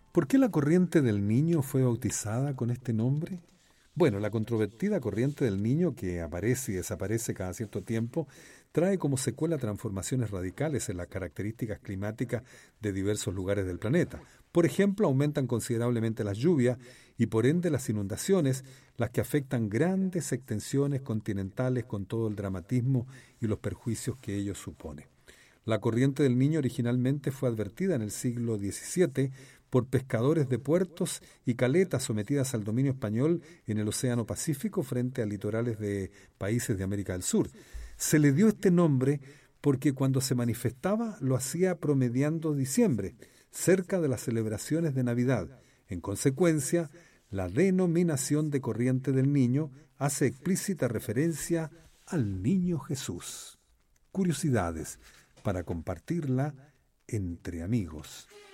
¿Por qué la corriente del Niño fue bautizada con este nombre? Bueno, la controvertida corriente del Niño, que aparece y desaparece cada cierto tiempo, trae como secuela transformaciones radicales en las características climáticas de diversos lugares del planeta. Por ejemplo, aumentan considerablemente las lluvias y por ende las inundaciones, las que afectan grandes extensiones continentales con todo el dramatismo y los perjuicios que ello supone. La corriente del Niño originalmente fue advertida en el siglo XVII por pescadores de puertos y caletas sometidas al dominio español en el Océano Pacífico frente a litorales de países de América del Sur. Se le dio este nombre porque cuando se manifestaba lo hacía promediando diciembre, cerca de las celebraciones de Navidad. En consecuencia, la denominación de corriente del Niño hace explícita referencia al Niño Jesús. Curiosidades para compartirla entre amigos.